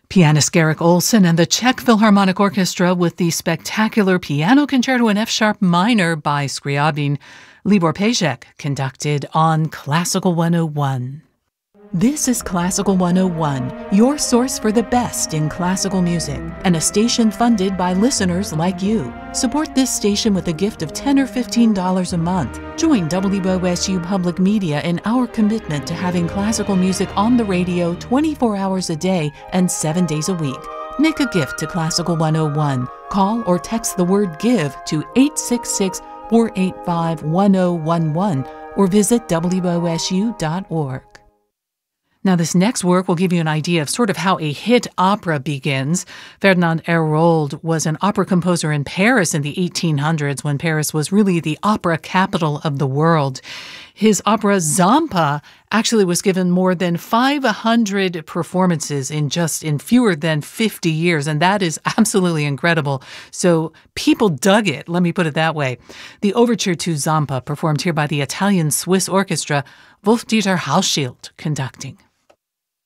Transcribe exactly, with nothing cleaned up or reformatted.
Pianist Garrick Olson and the Czech Philharmonic Orchestra with the spectacular Piano Concerto in F-sharp minor by Scriabin. Libor Pejek conducted on Classical one oh one. This is Classical one oh one, your source for the best in classical music, and a station funded by listeners like you. Support this station with a gift of ten dollars or fifteen dollars a month. Join W O S U Public Media in our commitment to having classical music on the radio twenty-four hours a day and seven days a week. Make a gift to Classical one oh one. Call or text the word GIVE to eight six six, four eight five, one oh one one or visit W O S U dot org. Now, this next work will give you an idea of sort of how a hit opera begins. Ferdinand Hérold was an opera composer in Paris in the eighteen hundreds, when Paris was really the opera capital of the world. His opera Zampa actually was given more than five hundred performances in just in fewer than fifty years, and that is absolutely incredible. So people dug it, let me put it that way. The overture to Zampa, performed here by the Italian Swiss Orchestra, Wolf-Dieter Hauschild conducting.